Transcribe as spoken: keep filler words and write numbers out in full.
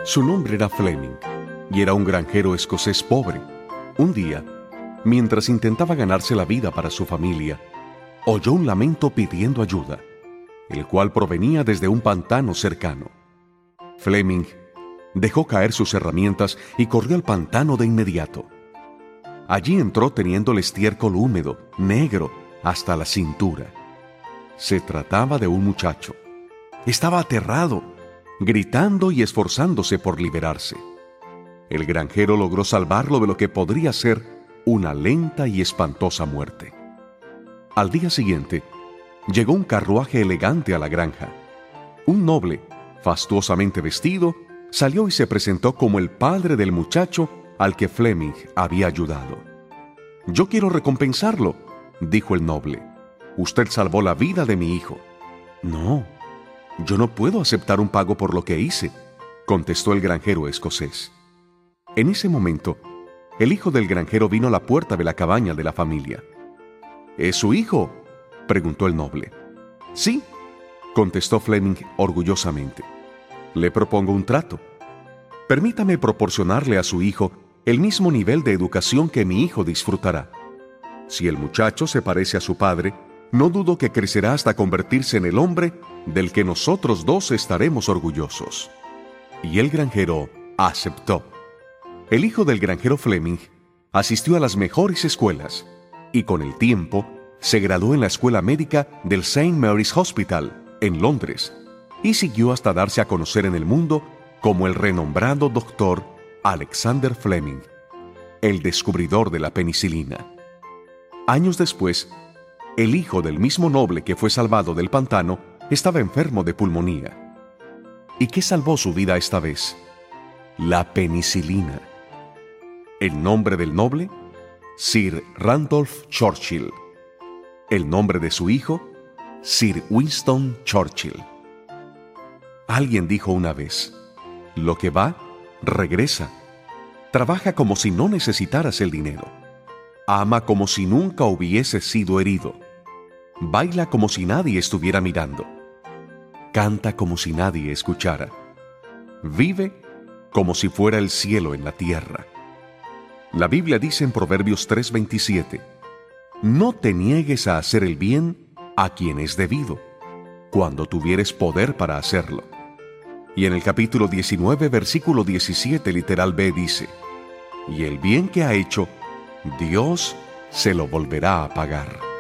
Su nombre era Fleming y era un granjero escocés pobre. Un día, mientras intentaba ganarse la vida para su familia, oyó un lamento pidiendo ayuda, el cual provenía desde un pantano cercano. Fleming dejó caer sus herramientas y corrió al pantano de inmediato. Allí entró teniendo el estiércol húmedo, negro, hasta la cintura. Se trataba de un muchacho. Estaba aterrado, gritando y esforzándose por liberarse. El granjero logró salvarlo de lo que podría ser una lenta y espantosa muerte. Al día siguiente, llegó un carruaje elegante a la granja. Un noble, fastuosamente vestido, salió y se presentó como el padre del muchacho al que Fleming había ayudado. «Yo quiero recompensarlo», dijo el noble. «Usted salvó la vida de mi hijo». «No, yo no puedo aceptar un pago por lo que hice», contestó el granjero escocés. En ese momento, el hijo del granjero vino a la puerta de la cabaña de la familia. «¿Es su hijo?», preguntó el noble. «Sí», contestó Fleming orgullosamente. «Le propongo un trato. Permítame proporcionarle a su hijo el mismo nivel de educación que mi hijo disfrutará. Si el muchacho se parece a su padre, no dudo que crecerá hasta convertirse en el hombre del que nosotros dos estaremos orgullosos». Y el granjero aceptó. El hijo del granjero Fleming asistió a las mejores escuelas y con el tiempo se graduó en la escuela médica del Saint Mary's Hospital en Londres y siguió hasta darse a conocer en el mundo como el renombrado doctor Alexander Fleming, el descubridor de la penicilina. Años después, el hijo del mismo noble que fue salvado del pantano estaba enfermo de pulmonía. ¿Y qué salvó su vida esta vez? La penicilina. ¿El nombre del noble? Sir Randolph Churchill. El nombre de su hijo, Sir Winston Churchill. Alguien dijo una vez: lo que va, regresa. Trabaja como si no necesitaras el dinero. Ama como si nunca hubiese sido herido. Baila como si nadie estuviera mirando. Canta como si nadie escuchara. Vive como si fuera el cielo en la tierra. La Biblia dice en Proverbios tres veintisiete: no te niegues a hacer el bien a quien es debido, cuando tuvieres poder para hacerlo. Y en el capítulo diecinueve, versículo diecisiete, literal B, dice: y el bien que ha hecho, Dios se lo volverá a pagar.